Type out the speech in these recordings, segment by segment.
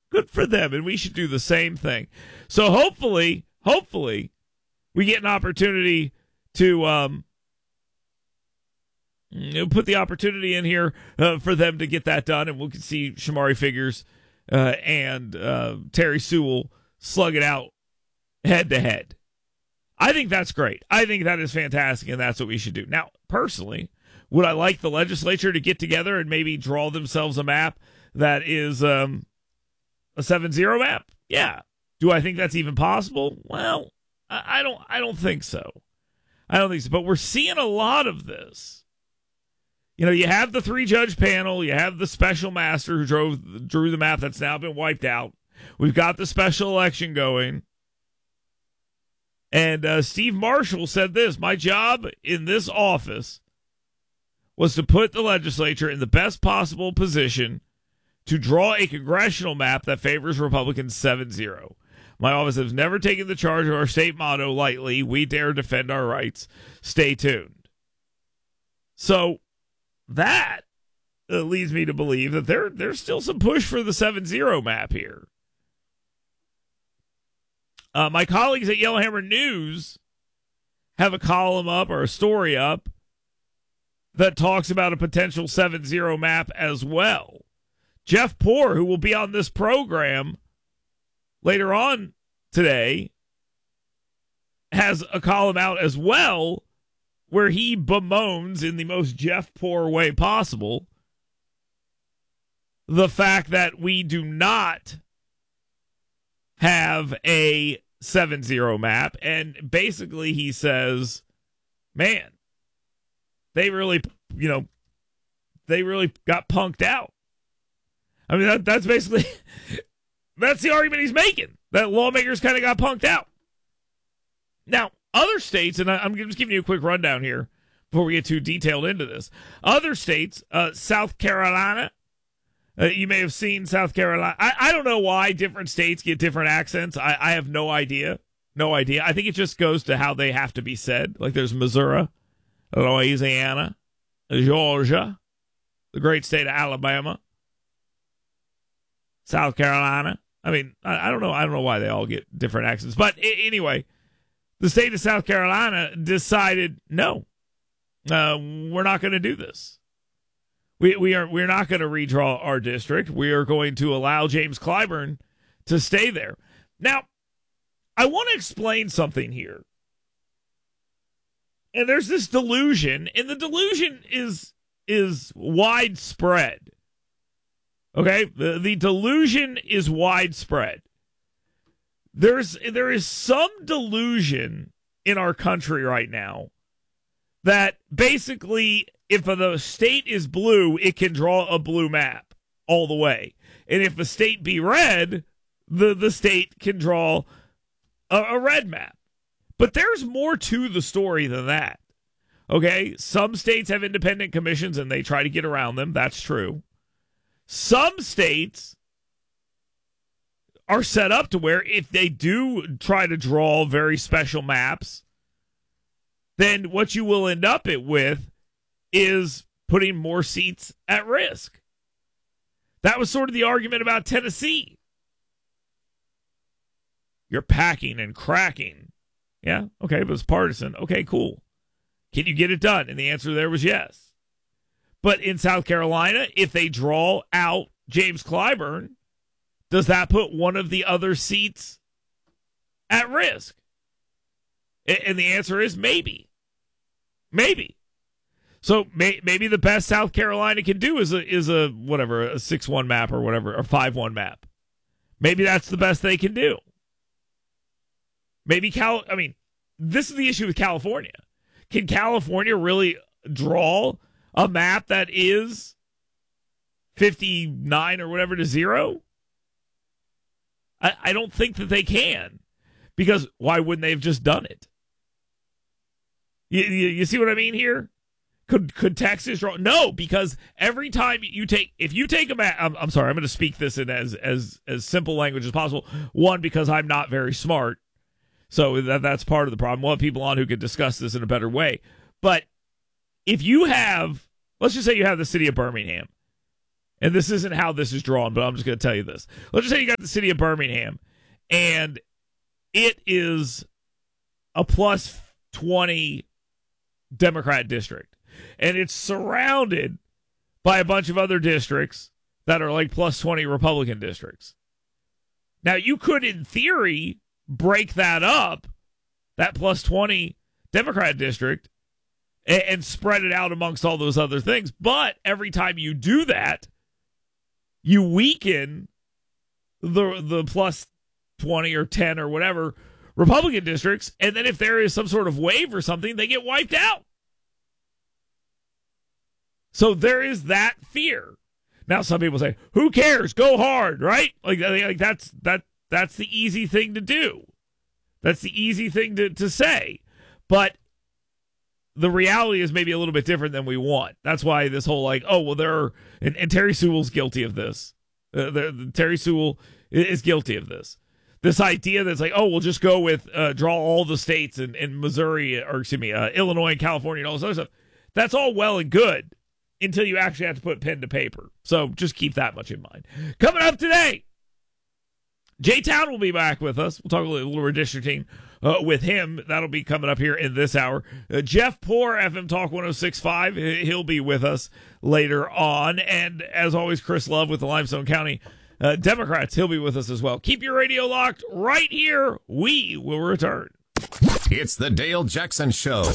Good for them, and we should do the same thing. So hopefully, we get an opportunity to put the opportunity in here for them to get that done, and we'll see Shamari Figures and Terry Sewell slug it out head-to-head. I think that's great. I think that is fantastic, and that's what we should do. Now, personally, would I like the legislature to get together and maybe draw themselves a map that is a 7-0 map? Yeah. Do I think that's even possible? Well, I don't think so. I don't think so. But we're seeing a lot of this. You have the 3-judge panel. You have the special master who drew the map that's now been wiped out. We've got the special election going. And Steve Marshall said this: my job in this office was to put the legislature in the best possible position to draw a congressional map that favors Republicans 7-0. My office has never taken the charge of our state motto lightly. We dare defend our rights. Stay tuned. So that leads me to believe that there's still some push for the 7-0 map here. My colleagues at Yellowhammer News have a column up or a story up that talks about a potential 7-0 map as well. Jeff Poore, who will be on this program later on today, has a column out as well where he bemoans in the most Jeff Poore way possible the fact that we do not have a 7-0 map. And basically he says, man, they really got punked out. I mean, that's basically, that's the argument he's making, that lawmakers kind of got punked out. Now, other states, and I'm just giving you a quick rundown here before we get too detailed into this. Other states, South Carolina, you may have seen South Carolina. I don't know why different states get different accents. I have no idea. No idea. I think it just goes to how they have to be said. Like there's Missouri, Louisiana, Georgia, the great state of Alabama, South Carolina. I mean, I don't know. I don't know why they all get different accents. But anyway, the state of South Carolina decided, no, we're not going to do this. We're not going to redraw our district. We are going to allow James Clyburn to stay there. Now, I want to explain something here. And there's this delusion, and the delusion is widespread. Okay? The delusion is widespread. There is some delusion in our country right now that basically if the state is blue, it can draw a blue map all the way. And if the state be red, the state can draw a red map. But there's more to the story than that. Okay? Some states have independent commissions and they try to get around them. That's true. Some states are set up to where if they do try to draw very special maps, then what you will end up with is putting more seats at risk. That was sort of the argument about Tennessee. You're packing and cracking. Yeah, okay, but it's partisan. Okay, cool. Can you get it done? And the answer there was yes. But in South Carolina, if they draw out James Clyburn, does that put one of the other seats at risk? And the answer is maybe. Maybe. So maybe the best South Carolina can do is a 6-1 map or whatever, or 5-1 map. Maybe that's the best they can do. Maybe this is the issue with California. Can California really draw a map that is 59 or whatever to 0? I don't think that they can, because why wouldn't they have just done it? You see what I mean here? Could Texas draw? No, because every time if you take a map, I'm sorry, I'm going to speak this in as simple language as possible. One, because I'm not very smart, so that's part of the problem. We'll have people on who could discuss this in a better way. But if you have, let's just say you have the city of Birmingham, and this isn't how this is drawn, but I'm just going to tell you this. Let's just say you got the city of Birmingham, and it is a plus 20 Democrat district, and it's surrounded by a bunch of other districts that are like plus 20 Republican districts. Now, you could, in theory, break that up, that plus 20 Democrat district, and spread it out amongst all those other things. But every time you do that, you weaken the plus 20 or 10 or whatever Republican districts, and then if there is some sort of wave or something, they get wiped out. So there is that fear. Now some people say, "Who cares? Go hard!" Right? Like that's the easy thing to do. That's the easy thing to say. But the reality is maybe a little bit different than we want. That's why this whole and Terry Sewell's guilty of this. Terry Sewell is guilty of this. This idea that's like, we'll just go with draw all the states in Missouri, or Illinois and California and all this other stuff. That's all well and good until you actually have to put pen to paper. So just keep that much in mind. Coming up today, J-Town will be back with us. We'll talk a little redistricting with him. That'll be coming up here in this hour. Jeff Poor, FM Talk 106.5. He'll be with us later on. And as always, Chris Love with the Limestone County Democrats. He'll be with us as well. Keep your radio locked right here. We will return. It's the Dale Jackson Show.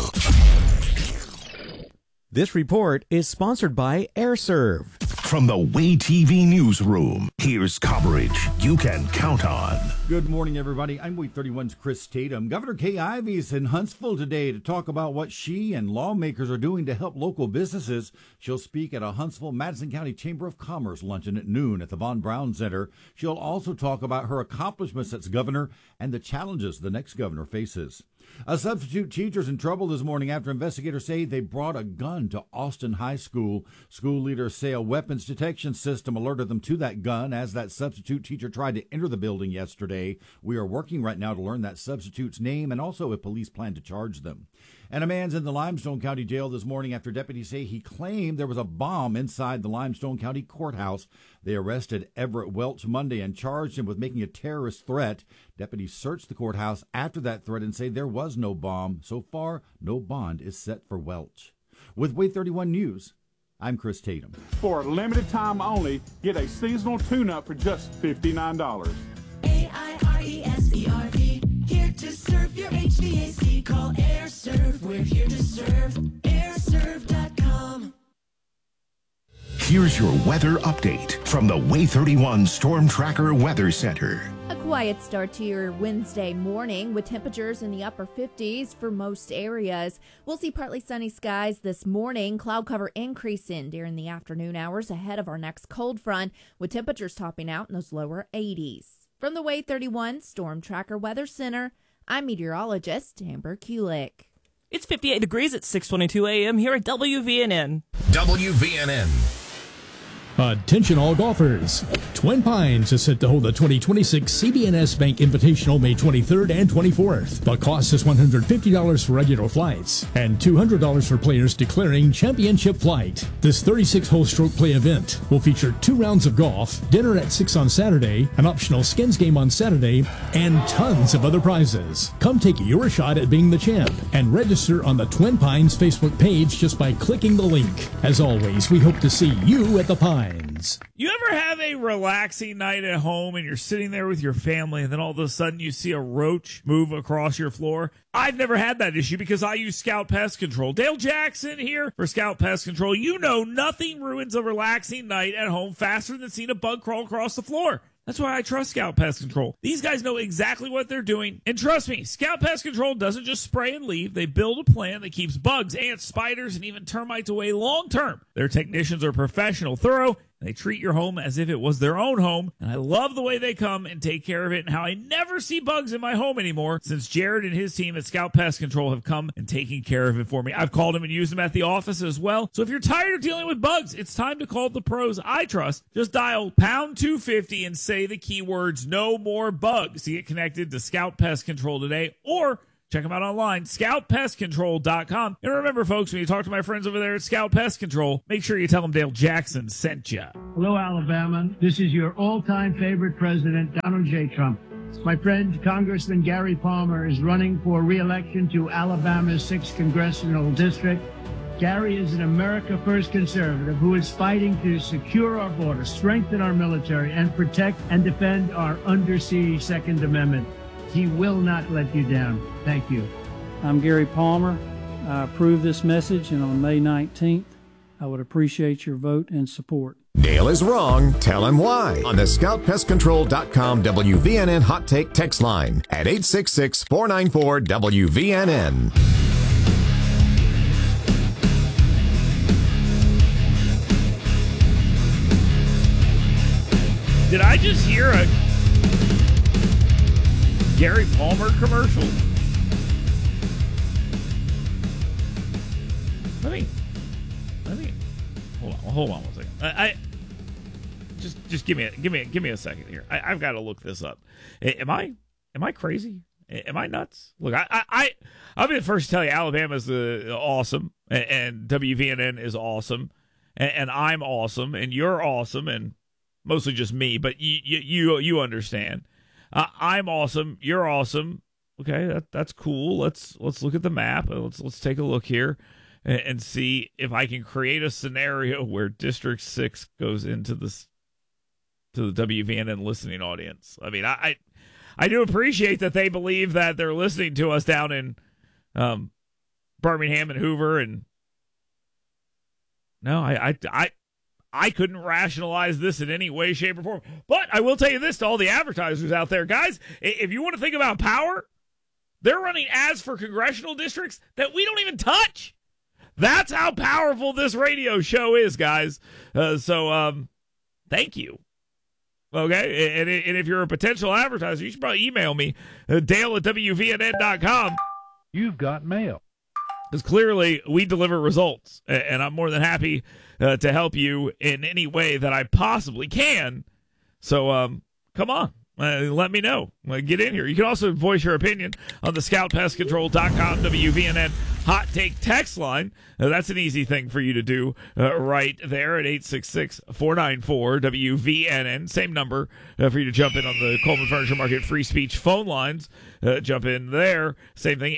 This report is sponsored by AirServe. From the Way TV newsroom, here's coverage you can count on. Good morning, everybody. I'm Way 31's Chris Tatum. Governor Kay Ivey is in Huntsville today to talk about what she and lawmakers are doing to help local businesses. She'll speak at a Huntsville-Madison County Chamber of Commerce luncheon at noon at the Von Braun Center. She'll also talk about her accomplishments as governor and the challenges the next governor faces. A substitute teacher's in trouble this morning after investigators say they brought a gun to Austin High School. School leaders say a weapons detection system alerted them to that gun as that substitute teacher tried to enter the building yesterday. We are working right now to learn that substitute's name and also if police plan to charge them. And a man's in the Limestone County Jail this morning after deputies say he claimed there was a bomb inside the Limestone County Courthouse. They arrested Everett Welch Monday and charged him with making a terrorist threat. Deputies searched the courthouse after that threat and say there was no bomb. So far, no bond is set for Welch. With Way 31 News, I'm Chris Tatum. For a limited time only, get a seasonal tune-up for just $59. AIRESERV, here to serve your HVAC. Call AirServe, we're here to serve. AirServe.com. Here's your weather update from the Way 31 Storm Tracker Weather Center. A quiet start to your Wednesday morning with temperatures in the upper 50s for most areas. We'll see partly sunny skies this morning. Cloud cover increasing during the afternoon hours ahead of our next cold front, with temperatures topping out in those lower 80s. From the Way 31 Storm Tracker Weather Center, I'm meteorologist Amber Kulik. It's 58 degrees at 6:22 a.m. here at WVNN. WVNN. Attention all golfers. Twin Pines is set to hold the 2026 CB&S Bank Invitational May 23rd and 24th. The cost is $150 for regular flights and $200 for players declaring championship flight. This 36-hole stroke play event will feature 2 rounds of golf, dinner at 6 on Saturday, an optional skins game on Saturday, and tons of other prizes. Come take your shot at being the champ and register on the Twin Pines Facebook page just by clicking the link. As always, we hope to see you at the Pines. You ever have a relaxing night at home and you're sitting there with your family and then all of a sudden you see a roach move across your floor? I've never had that issue because I use Scout Pest Control. Dale Jackson here for Scout Pest Control. You know nothing ruins a relaxing night at home faster than seeing a bug crawl across the floor. That's why I trust Scout Pest Control. These guys know exactly what they're doing. And trust me, Scout Pest Control doesn't just spray and leave. They build a plan that keeps bugs, ants, spiders, and even termites away long term. Their technicians are professional, thorough, and they treat your home as if it was their own home. And I love the way they come and take care of it and how I never see bugs in my home anymore since Jared and his team at Scout Pest Control have come and taken care of it for me. I've called them and used them at the office as well. So if you're tired of dealing with bugs, it's time to call the pros I trust. Just dial pound 250 and say the keywords "no more bugs" to get connected to Scout Pest Control today, or Check them out online, scoutpestcontrol.com. And remember, folks, when you talk to my friends over there at Scout Pest Control, make sure you tell them Dale Jackson sent you. Hello, Alabama. This is your all-time favorite president, Donald J. Trump. My friend, Congressman Gary Palmer, is running for re-election to Alabama's 6th Congressional District. Gary is an America First conservative who is fighting to secure our border, strengthen our military, and protect and defend our undersea Second Amendment. He will not let you down. Thank you. I'm Gary Palmer. I approve this message, and on May 19th, I would appreciate your vote and support. Dale is wrong. Tell him why. On the ScoutPestControl.com WVNN Hot Take text line at 866-494-WVNN. Did I just hear a Gary Palmer commercial? Let me hold on one second. I just give me a second here. I've got to look this up. Am I crazy? Am I nuts? Look, I'll be the first to tell you Alabama's awesome, and WVNN is awesome, and I'm awesome, and you're awesome, and mostly just me, but you understand. I'm awesome. You're awesome. Okay, that's cool. Let's look at the map. Let's take a look here and see if I can create a scenario where District 6 goes into the WVNN listening audience. I mean, I do appreciate that they believe that they're listening to us down in Birmingham and Hoover, and no, I couldn't rationalize this in any way, shape, or form. But I will tell you this to all the advertisers out there, guys, if you want to think about power, they're running ads for congressional districts that we don't even touch. That's how powerful this radio show is, guys. So thank you. Okay, and if you're a potential advertiser, you should probably email me, Dale at WVNN.com. You've got mail. Because clearly we deliver results, and I'm more than happy to help you in any way that I possibly can. So come on, let me know. Get in here. You can also voice your opinion on the ScoutPestControl.com WVNN Hot Take text line. That's an easy thing for you to do right there at 866-494-WVNN. Same number for you to jump in on the Coleman Furniture Market free speech phone lines. Jump in there. Same thing,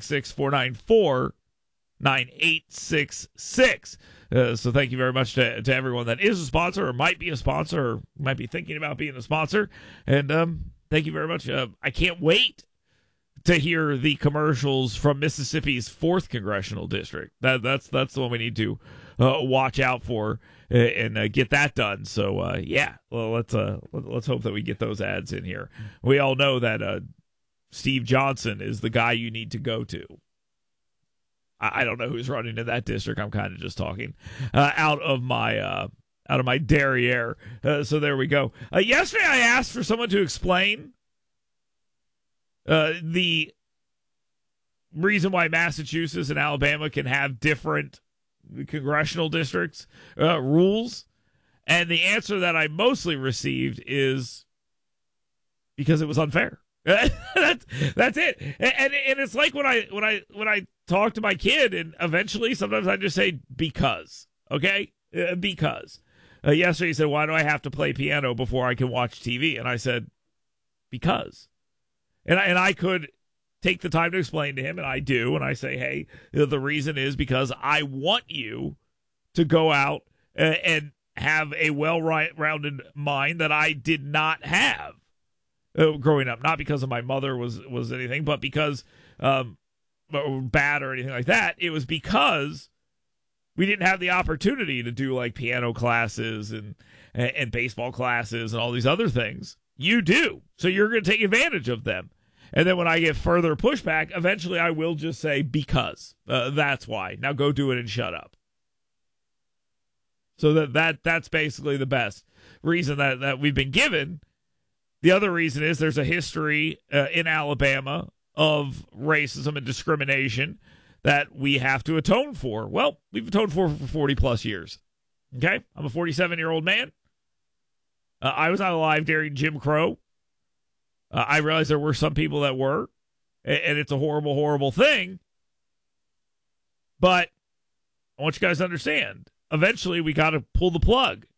866-494-9866. So thank you very much to everyone that is a sponsor or might be a sponsor or might be thinking about being a sponsor. And thank you very much. I can't wait to hear the commercials from Mississippi's 4th Congressional District. That's the one we need to watch out for and get that done. So, yeah, well, let's hope that we get those ads in here. We all know that Steve Johnson is the guy you need to go to. I don't know who's running in that district. I'm kind of just talking out of my derriere. So there we go. Yesterday I asked for someone to explain the reason why Massachusetts and Alabama can have different congressional districts rules, and the answer that I mostly received is because it was unfair. That's it. And it's like when I talk to my kid, and eventually sometimes I just say because. Okay, because. Yesterday he said, "Why do I have to play piano before I can watch TV?" And I said, "Because." And I could take the time to explain to him, and I do, and I say, hey, the reason is because I want you to go out and have a well-rounded mind that I did not have growing up. Not because of my mother was anything, but because bad or anything like that. It was because we didn't have the opportunity to do like piano classes and baseball classes and all these other things. You do. So you're going to take advantage of them. And then when I get further pushback, eventually I will just say, because. That's why. Now go do it and shut up. So that's basically the best reason that we've been given. The other reason is there's a history in Alabama of racism and discrimination that we have to atone for. Well, we've atoned for 40-plus years. Okay? I'm a 47-year-old man. I was not alive during Jim Crow. I realized there were some people that were, and it's a horrible, horrible thing. But I want you guys to understand, eventually we got to pull the plug.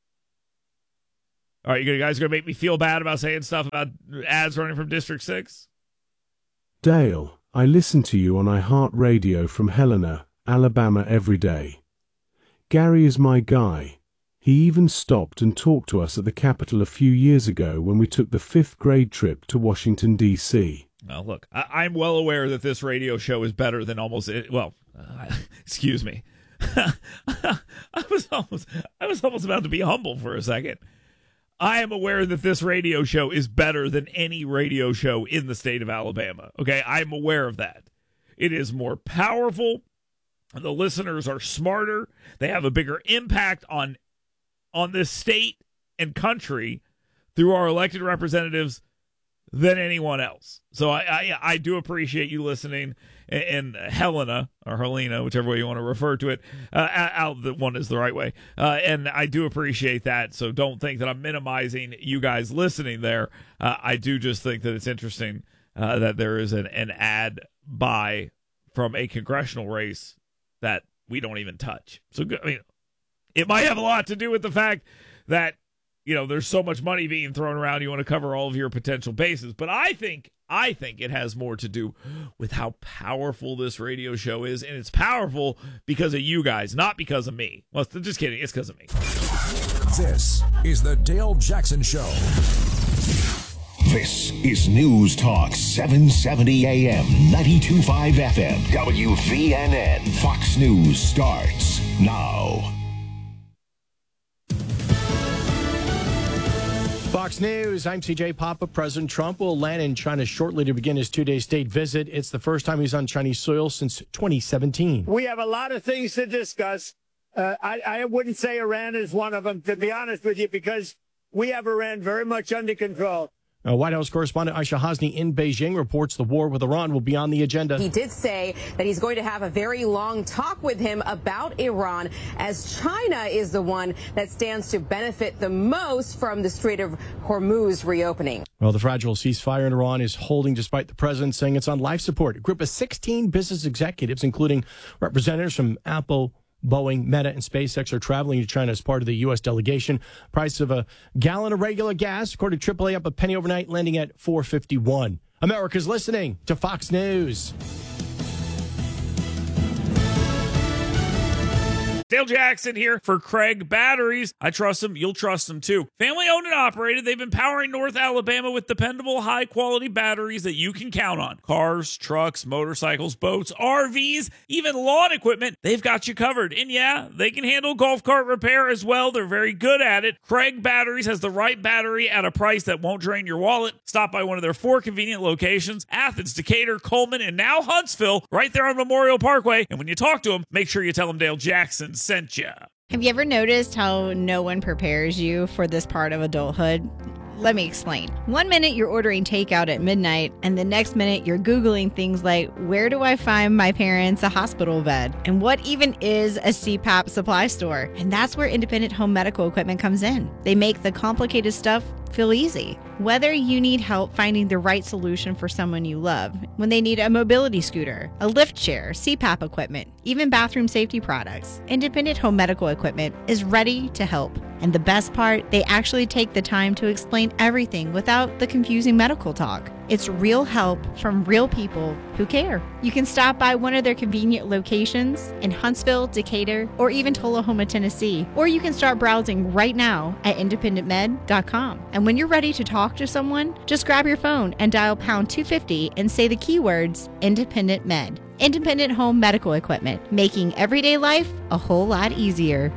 All right, you guys are going to make me feel bad about saying stuff about ads running from District 6? Dale, I listen to you on iHeartRadio from Helena, Alabama every day. Gary is my guy. He even stopped and talked to us at the Capitol a few years ago when we took the 5th grade trip to Washington, D.C. Well, look, I'm well aware that this radio show is better than excuse me. I was almost about to be humble for a second. I am aware that this radio show is better than any radio show in the state of Alabama. Okay, I'm aware of that. It is more powerful. The listeners are smarter. They have a bigger impact on this state and country through our elected representatives than anyone else. So I do appreciate you listening. And Helena, or Helena, whichever way you want to refer to it, the one is the right way. And I do appreciate that. So don't think that I'm minimizing you guys listening there. I do just think that it's interesting that there is an ad buy from a congressional race that we don't even touch. So, I mean, it might have a lot to do with the fact that, there's so much money being thrown around. You want to cover all of your potential bases. But I think it has more to do with how powerful this radio show is. And it's powerful because of you guys, not because of me. Well, just kidding. It's because of me. This is the Dale Jackson Show. This is News Talk 770 AM, 92.5 FM, WVNN. Fox News starts now. Fox News, I'm CJ Papa. President Trump will land in China shortly to begin his 2-day state visit. It's the first time he's on Chinese soil since 2017. We have a lot of things to discuss. I wouldn't say Iran is one of them, to be honest with you, because we have Iran very much under control. White House correspondent Aisha Hasni in Beijing reports the war with Iran will be on the agenda. He did say that he's going to have a very long talk with him about Iran, as China is the one that stands to benefit the most from the Strait of Hormuz reopening. Well, the fragile ceasefire in Iran is holding despite the president saying it's on life support. A group of 16 business executives, including representatives from Apple, Boeing, Meta, and SpaceX, are traveling to China as part of the U.S. delegation. Price of a gallon of regular gas, according to AAA, up a penny overnight, landing at $4.51. America's listening to Fox News. Dale Jackson here for Craig Batteries. I trust them. You'll trust them too. Family owned and operated. They've been powering North Alabama with dependable, high quality batteries that you can count on. Cars, trucks, motorcycles, boats, RVs, even lawn equipment. They've got you covered. And yeah, they can handle golf cart repair as well. They're very good at it. Craig Batteries has the right battery at a price that won't drain your wallet. Stop by one of their 4 convenient locations: Athens, Decatur, Coleman, and now Huntsville, right there on Memorial Parkway. And when you talk to them, make sure you tell them Dale Jackson sent you. Have you ever noticed how no one prepares you for this part of adulthood? Let me explain. One minute you're ordering takeout at midnight, and the next minute you're Googling things like, where do I find my parents a hospital bed? And what even is a CPAP supply store? And that's where Independent Home Medical Equipment comes in. They make the complicated stuff feel easy. Whether you need help finding the right solution for someone you love, when they need a mobility scooter, a lift chair, CPAP equipment, even bathroom safety products, Independent Home Medical Equipment is ready to help. And the best part, they actually take the time to explain everything without the confusing medical talk. It's real help from real people who care. You can stop by one of their convenient locations in Huntsville, Decatur, or even Tullahoma, Tennessee. Or you can start browsing right now at independentmed.com. And when you're ready to talk to someone, just grab your phone and dial pound 250 and say the keywords Independent Med. Independent Home Medical Equipment, making everyday life a whole lot easier.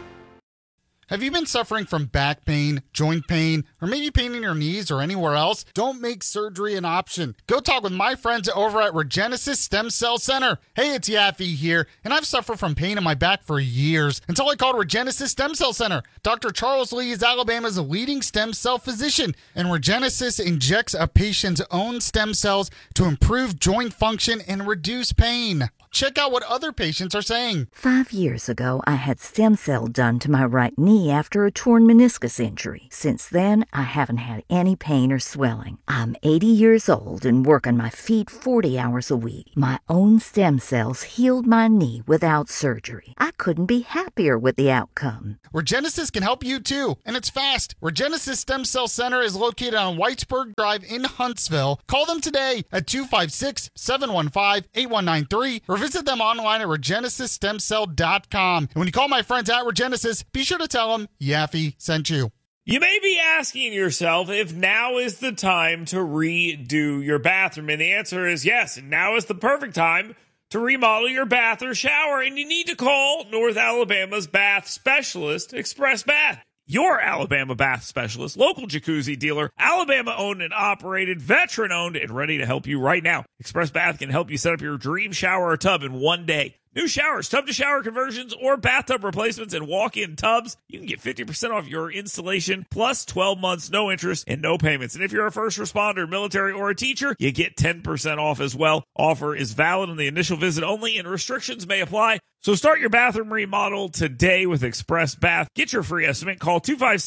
Have you been suffering from back pain, joint pain, or maybe pain in your knees or anywhere else? Don't make surgery an option. Go talk with my friends over at Regenesis Stem Cell Center. Hey, it's Yaffe here, and I've suffered from pain in my back for years until I called Regenesis Stem Cell Center. Dr. Charles Lee is Alabama's leading stem cell physician, and Regenesis injects a patient's own stem cells to improve joint function and reduce pain. check out what other patients are saying. 5 years ago, I had stem cell done to my right knee after a torn meniscus injury. Since then, I haven't had any pain or swelling. I'm 80 years old and work on my feet 40 hours a week. My own stem cells healed my knee without surgery. I couldn't be happier with the outcome. Regenesis can help you too, and it's fast. Regenesis Stem Cell Center is located on Whitesburg Drive in Huntsville. Call them today at 256-715-8193 or visit them online at regenesisstemcell.com. And when you call my friends at Regenesis, be sure to tell them Yaffe sent you. You may be asking yourself if now is the time to redo your bathroom, and the answer is yes. Now is the perfect time to remodel your bath or shower, and you need to call North Alabama's bath specialist, Express Bath. Your Alabama bath specialist, local jacuzzi dealer, Alabama owned and operated, veteran owned, and ready to help you right now. Express Bath can help you set up your dream shower or tub in one day. New showers, tub-to-shower conversions, or bathtub replacements and walk-in tubs. You can get 50% off your installation, plus 12 months, no interest, and no payments. And if you're a first responder, military, or a teacher, you get 10% off as well. Offer is valid on the initial visit only, and restrictions may apply. So start your bathroom remodel today with Express Bath. Get your free estimate. Call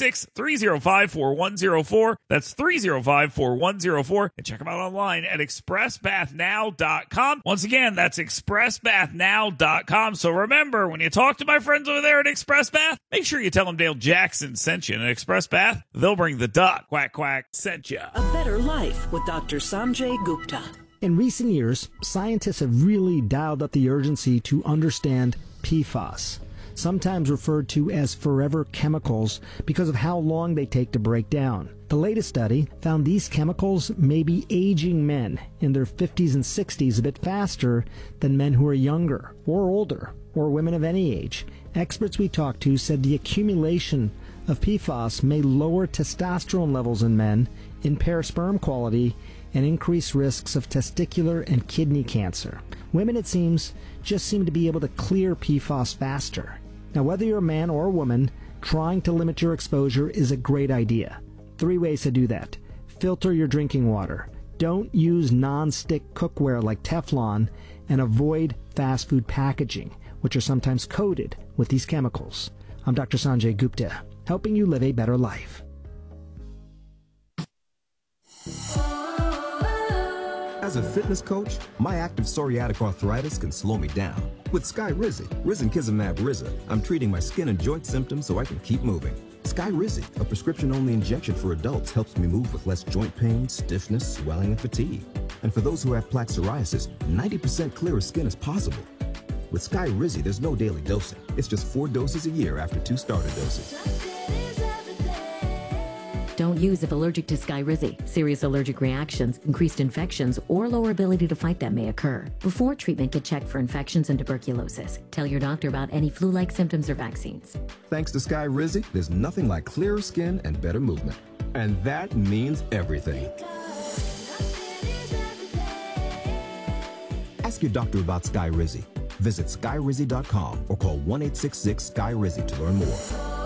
256-305-4104. That's 305-4104. And check them out online at expressbathnow.com. Once again, that's expressbathnow.com. So remember, when you talk to my friends over there at Express Bath, make sure you tell them Dale Jackson sent you. And at Express Bath, they'll bring the duck. Quack, quack, sent you. A better life with Dr. Sanjay Gupta. In recent years, scientists have really dialed up the urgency to understand PFAS, sometimes referred to as forever chemicals because of how long they take to break down. The latest study found these chemicals may be aging men in their 50s and 60s a bit faster than men who are younger or older or women of any age. Experts we talked to said the accumulation of PFAS may lower testosterone levels in men, impair sperm quality, and increase risks of testicular and kidney cancer. Women, it seems, just seem to be able to clear PFAS faster. Now, whether you're a man or a woman, trying to limit your exposure is a great idea. 3 ways to do that. Filter your drinking water. Don't use non-stick cookware like Teflon, and avoid fast food packaging, which are sometimes coated with these chemicals. I'm Dr. Sanjay Gupta, helping you live a better life. As a fitness coach, my active psoriatic arthritis can slow me down. With Skyrizi, Risankizumab Riza, I'm treating my skin and joint symptoms so I can keep moving. Skyrizi, a prescription-only injection for adults, helps me move with less joint pain, stiffness, swelling, and fatigue. And for those who have plaque psoriasis, 90% clearer skin is possible. With Skyrizi, there's no daily dosing. It's just 4 doses a year after 2 starter doses. Don't use if allergic to Skyrizi. Serious allergic reactions, increased infections, or lower ability to fight them may occur. Before treatment, get checked for infections and tuberculosis. Tell your doctor about any flu-like symptoms or vaccines. Thanks to Skyrizi, there's nothing like clearer skin and better movement. And that means everything. Ask your doctor about Skyrizi. Visit Skyrizi.com or call 1-866-SKYRIZI to learn more.